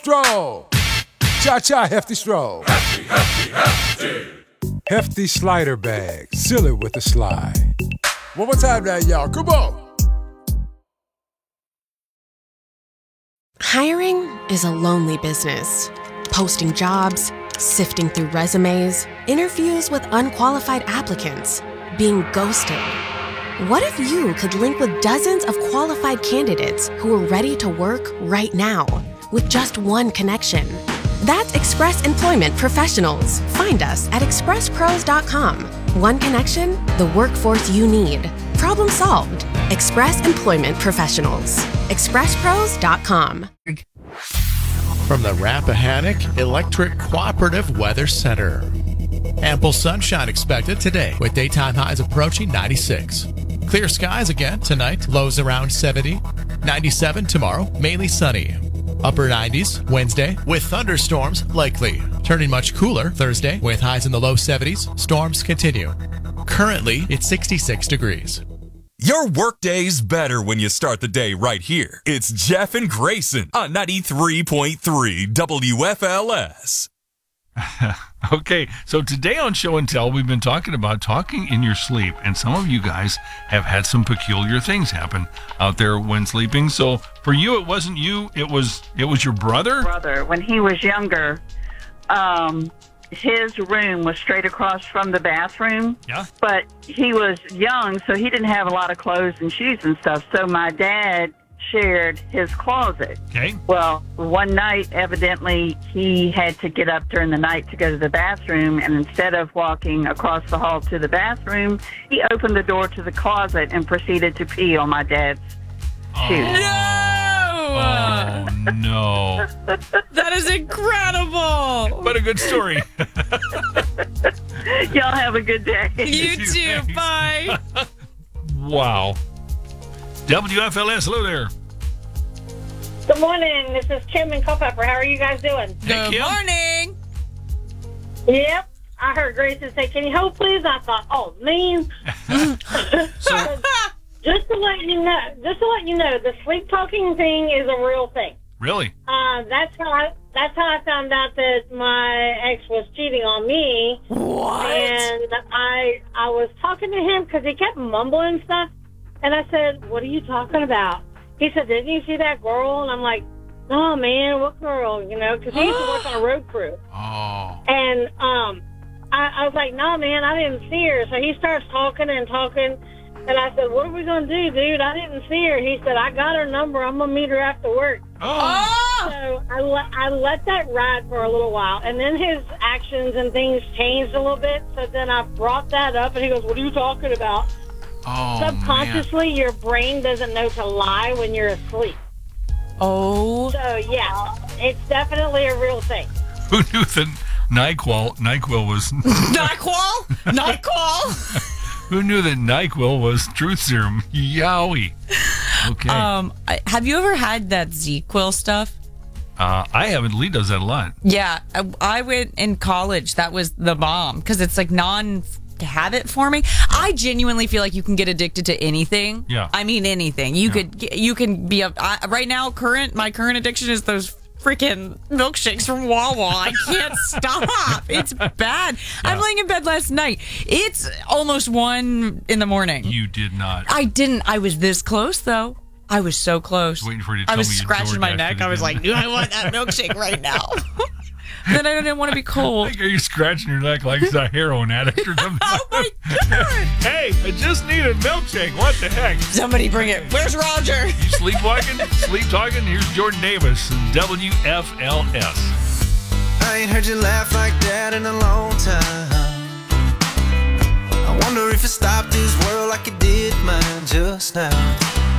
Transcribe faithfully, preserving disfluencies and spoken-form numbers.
stroll. Cha-cha, hefty stroll. Hefty, hefty, hefty. Hefty slider bag. Seal it with a slide. One more time now, y'all. Come on. Hiring is a lonely business. Posting jobs, sifting through resumes, interviews with unqualified applicants, being ghosted. What if you could link with dozens of qualified candidates who are ready to work right now with just one connection? That's Express Employment Professionals. Find us at express pros dot com. One connection, the workforce you need. Problem solved. Express Employment Professionals. express pros dot com. From the Rappahannock Electric Cooperative Weather Center. Ample sunshine expected today with daytime highs approaching ninety-six. Clear skies again tonight, lows around seventy. ninety-seven tomorrow, mainly sunny. Upper nineties Wednesday with thunderstorms likely. Turning much cooler Thursday with highs in the low seventies. Storms continue. Currently, it's sixty-six degrees. Your workday's better when you start the day right here. It's Jeff and Grayson on ninety-three point three W F L S. Okay, so today on Show and Tell, we've been talking about talking in your sleep, and some of you guys have had some peculiar things happen out there when sleeping. So for you, it wasn't you; it was it was your brother. Brother, when he was younger, um, his room was straight across from the bathroom. Yeah. But he was young, so he didn't have a lot of clothes and shoes and stuff. So my dad shared his closet. Okay. Well, one night, evidently, he had to get up during the night to go to the bathroom, and instead of walking across the hall to the bathroom, he opened the door to the closet and proceeded to pee on my dad's Oh. shoes. Oh, no. That is incredible. What a good story. Y'all have a good day. You too. Bye. Wow. W F L S, hello there. Good morning. This is Kim in Culpeper. How are you guys doing? Good Kim. morning. Yep. I heard Grayson say, "Can you hold, please?" I thought, "Oh, man." So, just to let you know, just to let you know, the sleep talking thing is a real thing. Really? Uh, that's how I, that's how I found out that my ex was cheating on me. What? And I I was talking to him because he kept mumbling stuff, and I said, "What are you talking about?" He said, "Didn't you see that girl?" And I'm like, "Oh man, what girl?" You know, because he used to work on a road crew. Oh. And um, I, I was like, "No, man, I didn't see her." So he starts talking and talking, and I said, "What are we gonna do, dude? I didn't see her." He said, "I got her number. I'm gonna meet her after work." Oh. So I let I let that ride for a little while, and then his actions and things changed a little bit. So then I brought that up, and he goes, "What are you talking about?" Oh, Subconsciously, man. your brain doesn't know to lie when you're asleep. Oh. So yeah, it's definitely a real thing. Who knew that NyQuil, NyQuil was... NyQuil? NyQuil? Who knew that NyQuil was truth serum? Yowie. Okay. Um, I- have you ever had that Z-Quil stuff? Uh, I haven't. Lee does that a lot. Yeah, I, I went in college. That was the bomb because it's like non-habit forming. I genuinely feel like you can get addicted to anything. Yeah. I mean anything. You Yeah. could. get- You can be a I, right now. Current my current addiction is those freaking milkshakes from Wawa. I can't stop. It's bad. I'm laying in bed last night. It's almost one in the morning. You did not. I didn't. I was this close though. I was so close. Waiting for you to I tell was me you scratching my DoorDashed neck. it I was again. like, "Do I want that milkshake right now?" Then I didn't want to be cold. Like, are you scratching your neck like a heroin addict or something? Oh my god! Hey, I just need a milkshake. What the heck? Somebody bring it. Where's Roger? You sleepwalking? Sleep talking? Here's Jordan Davis, W F L S. I ain't heard you laugh like that in a long time. I wonder if it stopped this world like it did mine just now.